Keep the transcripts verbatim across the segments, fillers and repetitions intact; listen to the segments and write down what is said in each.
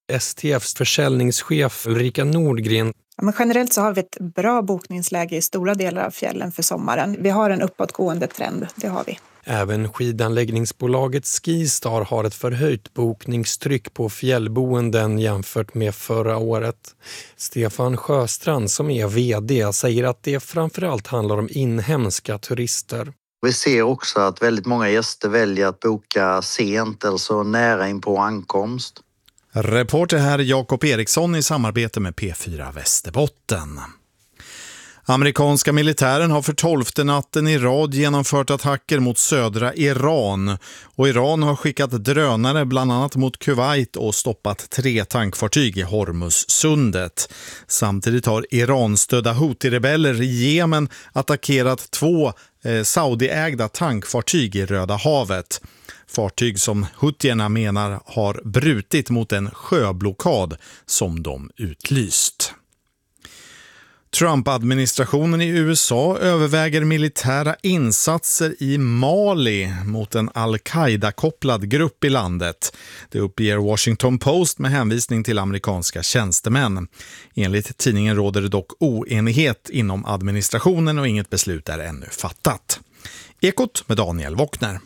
S T F:s försäljningschef Ulrika Nordgren. Ja, men generellt så har vi ett bra bokningsläge i stora delar av fjällen för sommaren. Vi har en uppåtgående trend, det har vi. Även skidanläggningsbolaget Skistar har ett förhöjt bokningstryck på fjällboenden jämfört med förra året. Stefan Sjöstrand som är vd säger att det framförallt handlar om inhemska turister. Vi ser också att väldigt många gäster väljer att boka sent eller så nära in på ankomst. Reporter här Jakob Eriksson i samarbete med P fyra Västerbotten. Amerikanska militären har för tolfte natten i rad genomfört attacker mot södra Iran. Och Iran har skickat drönare bland annat mot Kuwait och stoppat tre tankfartyg i Hormuzsundet. Samtidigt har Iran-stödda Houthi-rebeller i Jemen attackerat två eh, Saudi-ägda tankfartyg i Röda havet. Fartyg som Houthierna menar har brutit mot en sjöblockad som de utlyst. Trump-administrationen i U S A överväger militära insatser i Mali mot en al-Qaida-kopplad grupp i landet. Det uppger Washington Post med hänvisning till amerikanska tjänstemän. Enligt tidningen råder det dock oenighet inom administrationen och inget beslut är ännu fattat. Ekot med Daniel Wockner.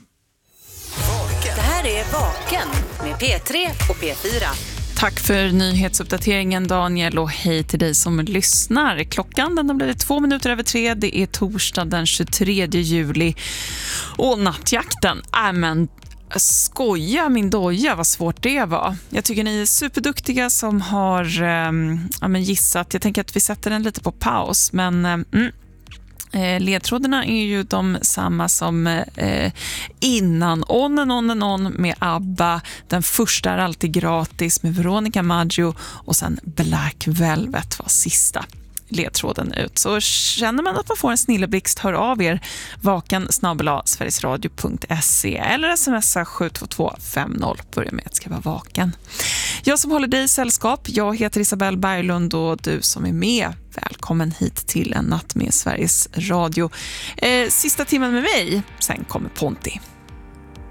Det här är Vaken med P tre och P fyra. Tack för nyhetsuppdateringen Daniel och hej till dig som lyssnar. Klockan den har blivit två minuter över tre. Det är torsdag den tjugotredje juli. Och nattjakten, äh men skoja min doja vad svårt det var. Jag tycker ni är superduktiga som har ähm, ja, men gissat. Jag tänker att vi sätter den lite på paus men... Äh, mm. Ledtrådarna är ju de samma som eh, innan On and On and On med ABBA. Den första är alltid gratis med Veronica Maggio och sen Black Velvet var sista ledtråden ut. Så känner man att man får en snilleblixt, hör av er vaken snabel-a sverigesradio punkt se eller smsa sju två två fem noll. Börja med att ska vara vaken. Jag som håller dig i sällskap, jag heter Isabelle Berglund och du som är med, välkommen hit till en natt med Sveriges Radio. Eh, sista timmen med mig, sen kommer Ponti.